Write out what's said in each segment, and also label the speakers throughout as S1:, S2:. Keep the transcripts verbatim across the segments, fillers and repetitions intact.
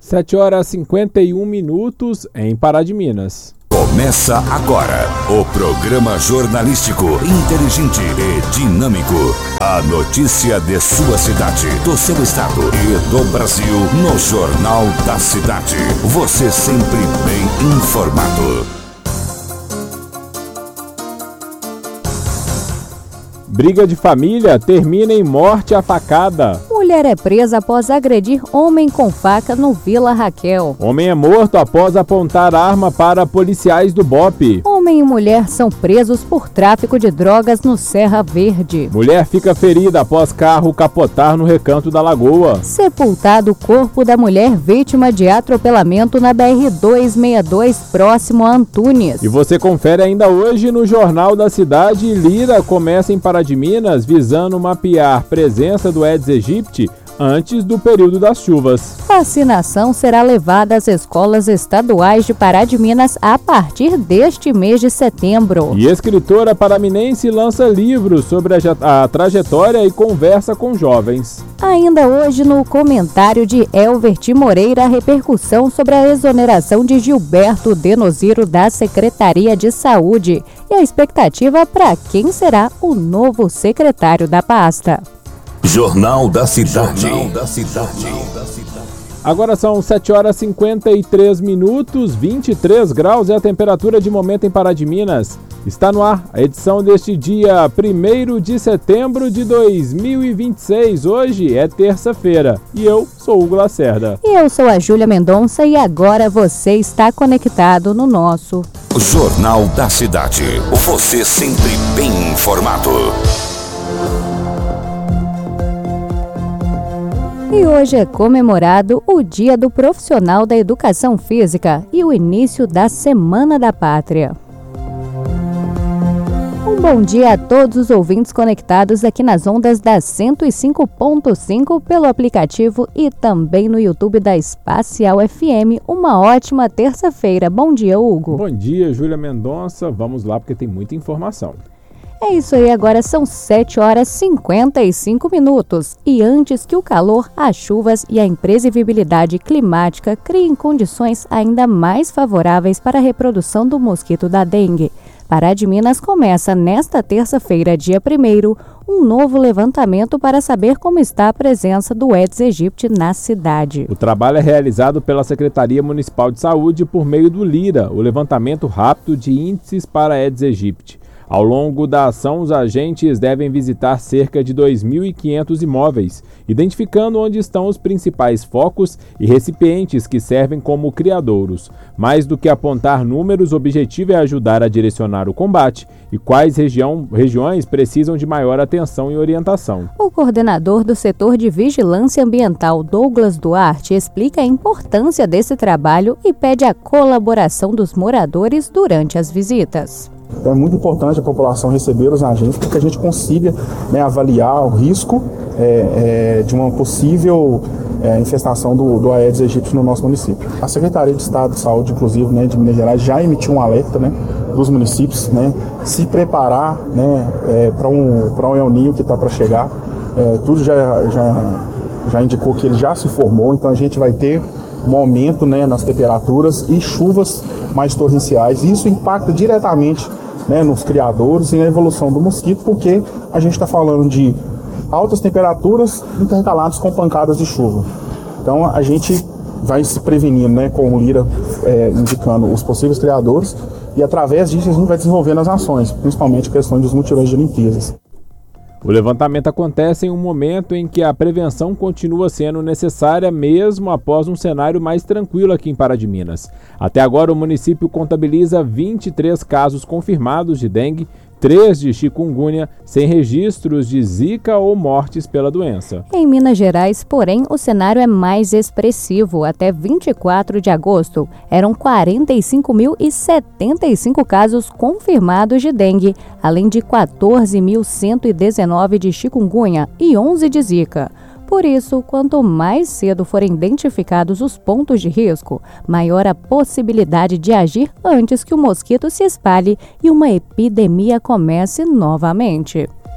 S1: sete horas e cinquenta e um minutos em Pará de Minas.
S2: Começa agora o programa jornalístico inteligente e dinâmico. A notícia de sua cidade, do seu estado e do Brasil no Jornal da Cidade. Você sempre bem informado.
S1: Briga de família termina em morte à facada.
S3: Mulher é presa após agredir homem com faca no Vila Raquel.
S1: Homem é morto após apontar arma para policiais do B O P.
S3: Homem e mulher são presos por tráfico de drogas no Serra Verde.
S1: Mulher fica ferida após carro capotar no Recanto da Lagoa.
S3: Sepultado o corpo da mulher vítima de atropelamento na B R duzentos e sessenta e dois, próximo a Antunes.
S1: E você confere ainda hoje no Jornal da Cidade. Lira começa em Pará de Minas visando mapear presença do Aedes aegypti antes do período das chuvas.
S3: Vacinação será levada às escolas estaduais de Pará de Minas a partir deste mês de setembro.
S1: E escritora paraminense lança livros sobre a, a trajetória e conversa com jovens.
S3: Ainda hoje, no comentário de Elvert Moreira, a repercussão sobre a exoneração de Gilberto Denoziro da Secretaria de Saúde e a expectativa para quem será o novo secretário da pasta.
S2: Jornal da Cidade. Jornal da Cidade.
S1: Agora são sete horas e cinquenta e três minutos, vinte e três graus é a temperatura de momento em Pará de Minas. Está no ar a edição deste dia primeiro de setembro de dois mil e vinte e seis. Hoje é terça-feira e eu sou o Hugo Lacerda.
S3: E eu sou a Júlia Mendonça e agora você está conectado no nosso
S2: Jornal da Cidade. Você sempre bem informado.
S3: E hoje é comemorado o Dia do Profissional da Educação Física e o início da Semana da Pátria. Um bom dia a todos os ouvintes conectados aqui nas ondas da cento e cinco ponto cinco pelo aplicativo e também no YouTube da Espacial F M. Uma ótima terça-feira. Bom dia, Hugo.
S1: Bom dia, Júlia Mendonça. Vamos lá porque tem muita informação.
S3: É isso aí, agora são sete horas e cinquenta e cinco minutos. E antes que o calor, as chuvas e a imprevisibilidade climática criem condições ainda mais favoráveis para a reprodução do mosquito da dengue, Pará de Minas começa nesta terça-feira, dia primeiro, um novo levantamento para saber como está a presença do Aedes aegypti na cidade.
S1: O trabalho é realizado pela Secretaria Municipal de Saúde por meio do Lira, o levantamento rápido de índices para Aedes aegypti. Ao longo da ação, os agentes devem visitar cerca de dois mil e quinhentos imóveis, identificando onde estão os principais focos e recipientes que servem como criadouros. Mais do que apontar números, o objetivo é ajudar a direcionar o combate e quais região, regiões precisam de maior atenção e orientação.
S3: O coordenador do setor de vigilância ambiental, Douglas Duarte, explica a importância desse trabalho e pede a colaboração dos moradores durante as visitas.
S4: Então é muito importante a população receber os agentes para que a gente consiga, né, avaliar o risco é, é, de uma possível é, infestação do, do Aedes aegypti no nosso município. A Secretaria de Estado de Saúde, inclusive, né, de Minas Gerais, já emitiu um alerta, né, dos municípios, né, se preparar, né, é, para um, para um El Niño que está para chegar. É, tudo já, já, já indicou que ele já se formou, então a gente vai ter um aumento, né, nas temperaturas e chuvas mais torrenciais. Isso impacta diretamente, né, nos criadores e na evolução do mosquito, porque a gente está falando de altas temperaturas intercaladas com pancadas de chuva. Então a gente vai se prevenindo, né, com o Lira é, indicando os possíveis criadores, e através disso a gente vai desenvolvendo as ações, principalmente questões dos mutirões de limpezas.
S1: O levantamento acontece em um momento em que a prevenção continua sendo necessária, mesmo após um cenário mais tranquilo aqui em Pará de Minas. Até agora, o município contabiliza vinte e três casos confirmados de dengue, três de chikungunya, sem registros de zika ou mortes pela doença.
S3: Em Minas Gerais, porém, o cenário é mais expressivo. Até vinte e quatro de agosto, eram quarenta e cinco mil e setenta e cinco casos confirmados de dengue, além de quatorze mil cento e dezenove de chikungunya e onze de zika. Por isso, quanto mais cedo forem identificados os pontos de risco, maior a possibilidade de agir antes que o mosquito se espalhe e uma epidemia comece novamente.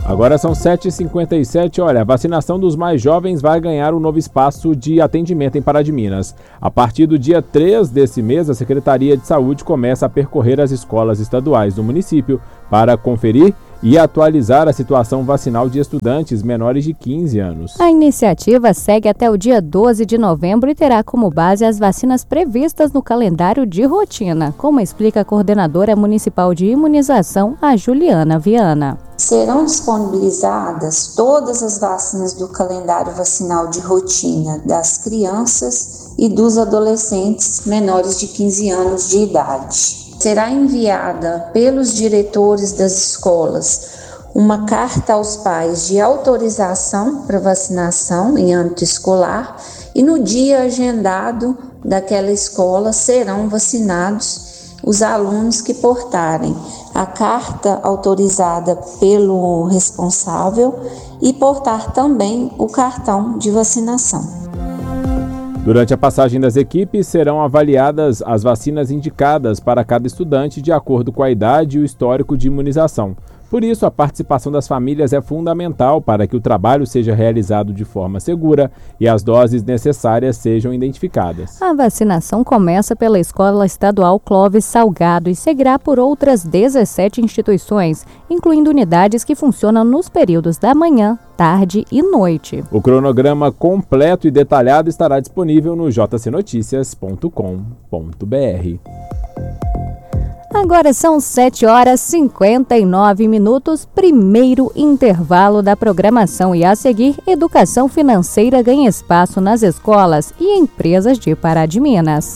S1: Agora são sete e cinquenta e sete. Olha, a vacinação dos mais jovens vai ganhar um novo espaço de atendimento em Pará de Minas. A partir do dia três desse mês, a Secretaria de Saúde começa a percorrer as escolas estaduais do município para conferir e atualizar a situação vacinal de estudantes menores de quinze anos.
S3: A iniciativa segue até o dia doze de novembro e terá como base as vacinas previstas no calendário de rotina, como explica a coordenadora municipal de imunização, a Juliana Viana.
S5: Serão disponibilizadas todas as vacinas do calendário vacinal de rotina das crianças e dos adolescentes menores de quinze anos de idade. Será enviada pelos diretores das escolas uma carta aos pais de autorização para vacinação em âmbito escolar e no dia agendado daquela escola serão vacinados os alunos que portarem a carta autorizada pelo responsável e portar também o cartão de vacinação.
S1: Durante a passagem das equipes, serão avaliadas as vacinas indicadas para cada estudante de acordo com a idade e o histórico de imunização. Por isso, a participação das famílias é fundamental para que o trabalho seja realizado de forma segura e as doses necessárias sejam identificadas.
S3: A vacinação começa pela Escola Estadual Clóvis Salgado e seguirá por outras dezessete instituições, incluindo unidades que funcionam nos períodos da manhã, tarde e noite.
S1: O cronograma completo e detalhado estará disponível no j c noticias ponto com ponto b r.
S3: Agora são sete horas e cinquenta e nove minutos, primeiro intervalo da programação e a seguir, educação financeira ganha espaço nas escolas e empresas de Pará de Minas.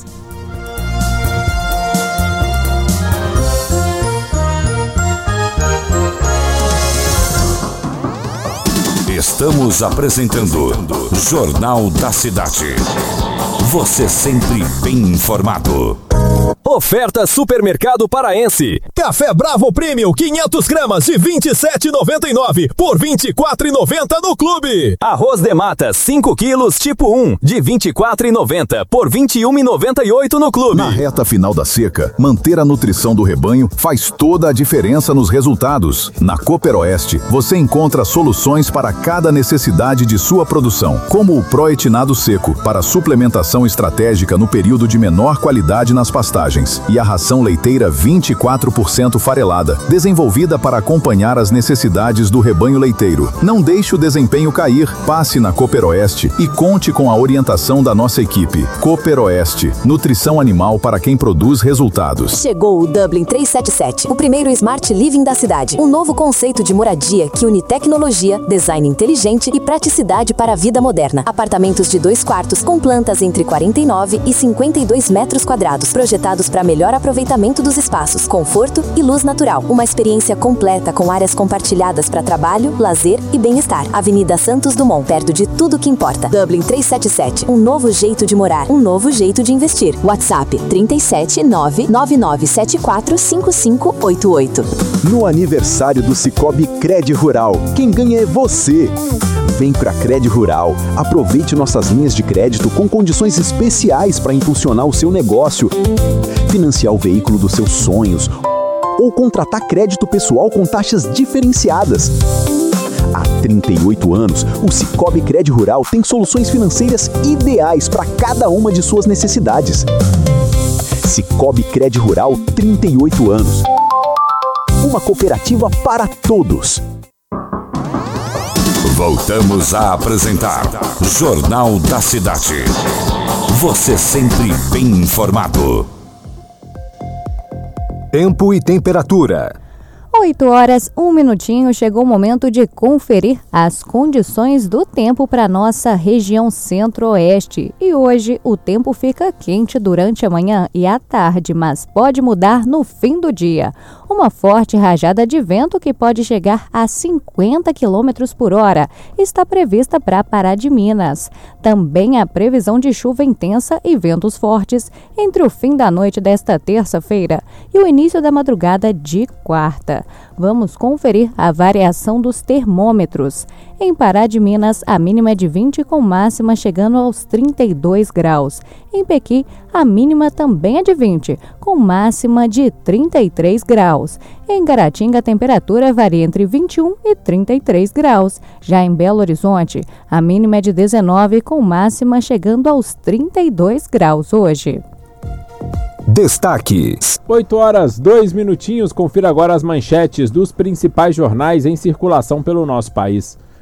S2: Estamos apresentando Jornal da Cidade. Você sempre bem informado.
S6: Oferta Supermercado Paraense. Café Bravo Premium quinhentas gramas de vinte e sete reais e noventa e nove centavos por vinte e quatro reais e noventa centavos no Clube. Arroz de mata cinco quilos tipo um de vinte e quatro reais e noventa centavos por vinte e um reais e noventa e oito centavos no Clube.
S7: Na reta final da seca, manter a nutrição do rebanho faz toda a diferença nos resultados. Na Cooperoeste, você encontra soluções para cada necessidade de sua produção, como o proetinado seco para suplementação estratégica no período de menor qualidade nas pastagens e a ração leiteira vinte e quatro por cento farelada, desenvolvida para acompanhar as necessidades do rebanho leiteiro. Não deixe o desempenho cair, passe na Cooperoeste e conte com a orientação da nossa equipe. Cooperoeste, nutrição animal para quem produz resultados.
S8: Chegou o Dublin trezentos e setenta e sete, o primeiro Smart Living da cidade. Um novo conceito de moradia que une tecnologia, design inteligente e praticidade para a vida moderna. Apartamentos de dois quartos com plantas entre quarenta e nove e cinquenta e dois metros quadrados, projetados para melhor aproveitamento dos espaços, conforto e luz natural. Uma experiência completa com áreas compartilhadas para trabalho, lazer e bem-estar. Avenida Santos Dumont, perto de tudo que importa. Dublin trezentos e setenta e sete, um novo jeito de morar, um novo jeito de investir. WhatsApp trinta e sete nove nove nove sete quatro cinco cinco oito oito.
S9: No aniversário do Cicobi Cred Rural, quem ganha é você. Vem pra Cred Rural, aproveite nossas linhas de crédito com condições especiais para impulsionar o seu negócio, financiar o veículo dos seus sonhos ou contratar crédito pessoal com taxas diferenciadas. Há trinta e oito anos, o Cicobi Cred Rural tem soluções financeiras ideais para cada uma de suas necessidades. Cicobi Cred Rural, trinta e oito anos. Uma cooperativa para todos.
S2: Voltamos a apresentar Jornal da Cidade. Você sempre bem informado.
S6: Tempo e temperatura.
S3: oito horas, um minutinho, chegou o momento de conferir as condições do tempo para nossa região centro-oeste. E hoje o tempo fica quente durante a manhã e à tarde, mas pode mudar no fim do dia. Uma forte rajada de vento que pode chegar a cinquenta quilômetros por hora está prevista para Pará de Minas. Também há previsão de chuva intensa e ventos fortes entre o fim da noite desta terça-feira e o início da madrugada de quarta. Vamos conferir a variação dos termômetros. Em Pará de Minas, a mínima é de vinte com máxima chegando aos trinta e dois graus. Em Pequi, a mínima também é de vinte, com máxima de trinta e três graus. Em Caratinga, a temperatura varia entre vinte e um e trinta e três graus. Já em Belo Horizonte, a mínima é de dezenove, com máxima chegando aos trinta e dois graus hoje.
S6: Destaques.
S1: oito horas, dois minutinhos. Confira agora as manchetes dos principais jornais em circulação pelo nosso país.